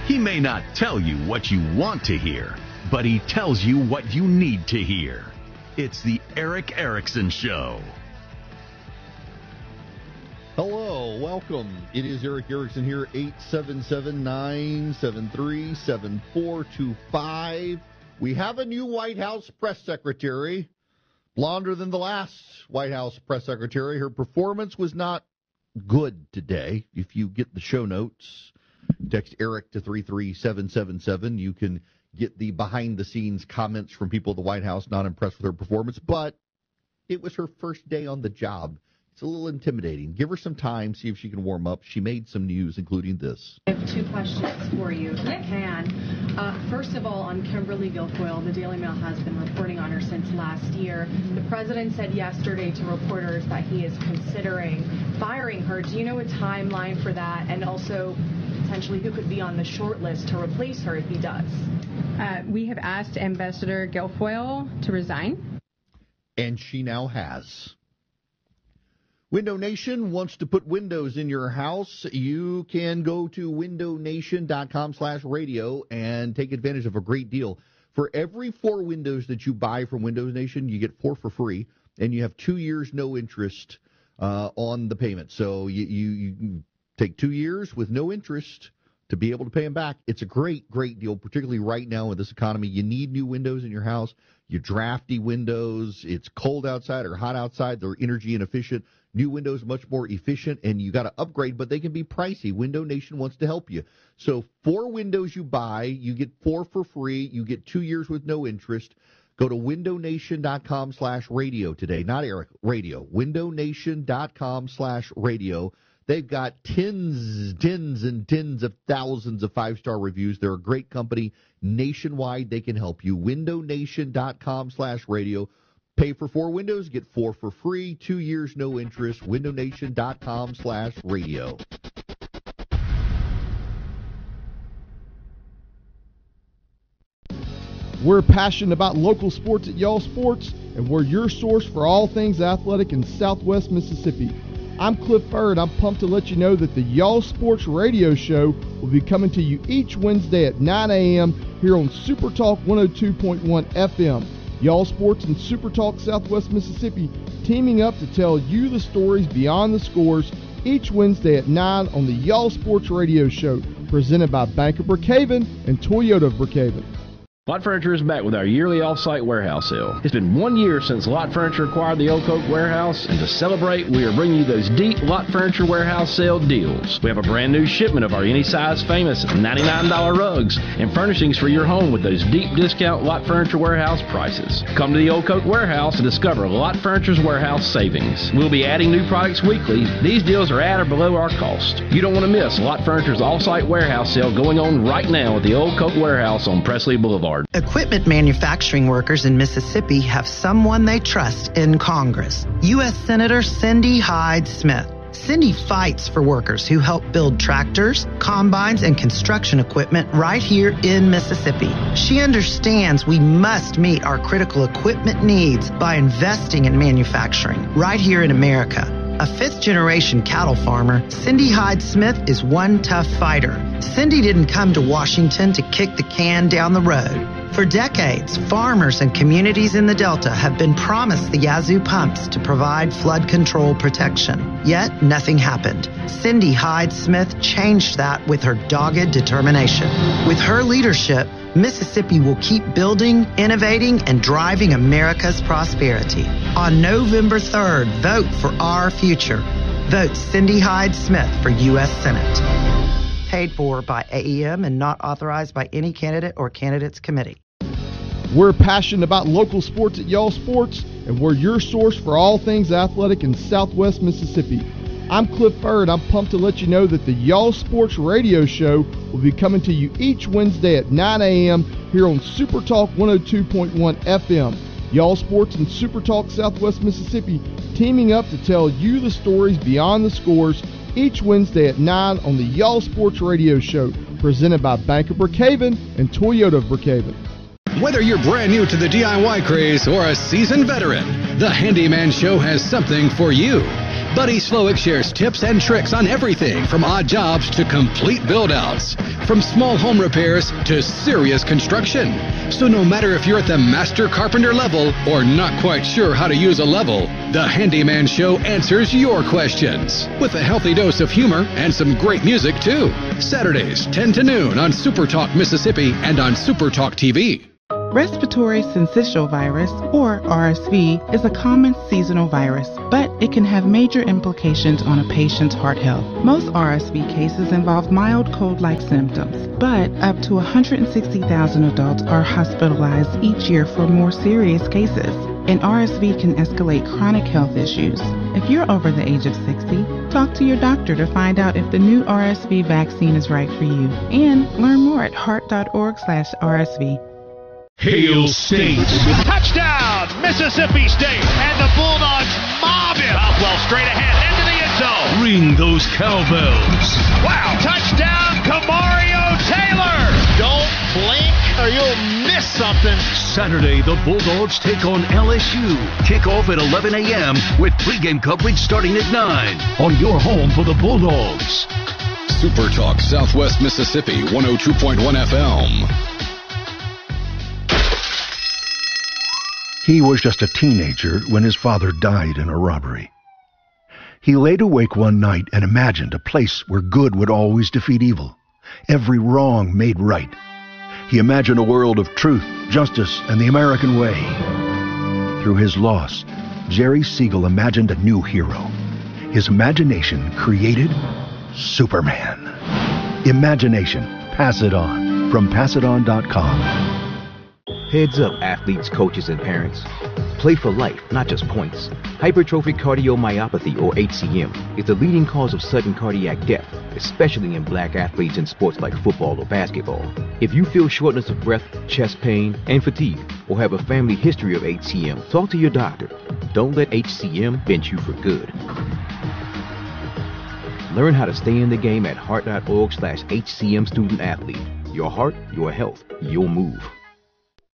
He may not tell you what you want to hear, but he tells you what you need to hear. It's the Erick Erickson Show. Hello, welcome. It is Erick Erickson here, 877-973-7425. We have a new White House press secretary, blonder than the last White House press secretary. Her performance was not good today. If you get the show notes, text Eric to 33777. You can get the behind-the-scenes comments from people at the White House not impressed with her performance, but it was her first day on the job. It's a little intimidating. Give her some time, see if she can warm up. She made some news, including this. I have two questions for you, if I can. First of all, on Kimberly Guilfoyle, the Daily Mail has been reporting on her since last year. The president said yesterday to reporters that he is considering firing her. Do you know a timeline for that? And also, potentially, who could be on the short list to replace her if he does? We have asked Ambassador Guilfoyle to resign. And she now has. Window Nation wants to put windows in your house. You can go to windownation.com/radio and take advantage of a great deal. For every 4 windows that you buy from Windows Nation, you get 4 for free, and you have 2 years no interest on the payment. So you take 2 years with no interest to be able to pay them back. It's a great, great deal, particularly right now in this economy. You need new windows in your house. You drafty windows. It's cold outside or hot outside. They're energy inefficient. New windows much more efficient, and you got to upgrade, but they can be pricey. Window Nation wants to help you. So 4 windows you buy, you get 4 for free. You get 2 years with no interest. Go to windownation.com/radio today. Not Eric, radio. windownation.com/radio. They've got tens and tens of thousands of 5-star reviews. They're a great company. Nationwide, they can help you. windownation.com/radio. Pay for 4 windows, get 4 for free, 2 years, no interest, windownation.com/radio. We're passionate about local sports at Y'all Sports, and we're your source for all things athletic in Southwest Mississippi. I'm Cliff Furr, I'm pumped to let you know that the Y'all Sports radio show will be coming to you each Wednesday at 9 a.m. here on Super Talk 102.1 FM. Y'all Sports and Super Talk Southwest Mississippi teaming up to tell you the stories beyond the scores each Wednesday at 9 on the Y'all Sports Radio Show, presented by Bank of Brookhaven and Toyota of Brookhaven. Lot Furniture is back with our yearly off-site warehouse sale. It's been 1 year since Lot Furniture acquired the Oak Oak Warehouse, and to celebrate, we are bringing you those deep Lot Furniture warehouse sale deals. We have a brand new shipment of our Any Size famous $99 rugs and furnishings for your home with those deep discount Lot Furniture warehouse prices. Come to the Oak Oak Warehouse and discover Lot Furniture's warehouse savings. We'll be adding new products weekly. These deals are at or below our cost. You don't want to miss Lot Furniture's off-site warehouse sale going on right now at the Oak Oak Warehouse on Presley Boulevard. Equipment manufacturing workers in Mississippi have someone they trust in Congress. U.S. Senator Cindy Hyde-Smith. Cindy fights for workers who help build tractors, combines, and construction equipment right here in Mississippi. She understands we must meet our critical equipment needs by investing in manufacturing right here in America. A 5th-generation cattle farmer, Cindy Hyde-Smith is one tough fighter. Cindy didn't come to Washington to kick the can down the road. For decades, farmers and communities in the Delta have been promised the Yazoo pumps to provide flood control protection. Yet, nothing happened. Cindy Hyde-Smith changed that with her dogged determination. With her leadership, Mississippi will keep building, innovating, and driving America's prosperity. On November 3rd, vote for our future. Vote Cindy Hyde-Smith for U.S. Senate. Paid for by AEM and not authorized by any candidate or candidates committee. We're passionate about local sports at Y'all Sports, and we're your source for all things athletic in Southwest Mississippi. I'm Cliff Furr, and I'm pumped to let you know that the Y'all Sports radio show will be coming to you each Wednesday at 9 a.m. here on Super Talk 102.1 FM. Y'all Sports and Super Talk Southwest Mississippi teaming up to tell you the stories beyond the scores each Wednesday at 9 on the Y'all Sports radio show, presented by Bank of Brookhaven and Toyota of Brookhaven. Whether you're brand new to the DIY craze or a seasoned veteran, the Handyman Show has something for you. Buddy Slowick shares tips and tricks on everything from odd jobs to complete build-outs, from small home repairs to serious construction. So no matter if you're at the master carpenter level or not quite sure how to use a level, the Handyman Show answers your questions with a healthy dose of humor and some great music too. Saturdays 10 to noon on Super Talk Mississippi and on Super Talk TV. Respiratory syncytial virus, or RSV, is a common seasonal virus, but it can have major implications on a patient's heart health. Most RSV cases involve mild cold-like symptoms, but up to 160,000 adults are hospitalized each year for more serious cases. And RSV can escalate chronic health issues. If you're over the age of 60, talk to your doctor to find out if the new RSV vaccine is right for you. And learn more at heart.org/RSV. Hail State. Touchdown, Mississippi State. And the Bulldogs mob him. Well, straight ahead into the end zone. Ring those cowbells. Wow, touchdown, Kamario Taylor. Don't blink or you'll miss something. Saturday, the Bulldogs take on LSU. Kickoff at 11 a.m. with pregame coverage starting at 9 on your home for the Bulldogs. Super Talk Southwest Mississippi 102.1 FM. He was just a teenager when his father died in a robbery. He laid awake one night and imagined a place where good would always defeat evil, every wrong made right. He imagined a world of truth, justice, and the American way. Through his loss, Jerry Siegel imagined a new hero. His imagination created Superman. Imagination. Pass it on. From PassItOn.com. Heads up, athletes, coaches, and parents. Play for life, not just points. Hypertrophic cardiomyopathy, or HCM, is the leading cause of sudden cardiac death, especially in black athletes in sports like football or basketball. If you feel shortness of breath, chest pain, and fatigue, or have a family history of HCM, talk to your doctor. Don't let HCM bend you for good. Learn how to stay in the game at heart.org/HCM student athlete. Your heart, your health, your move.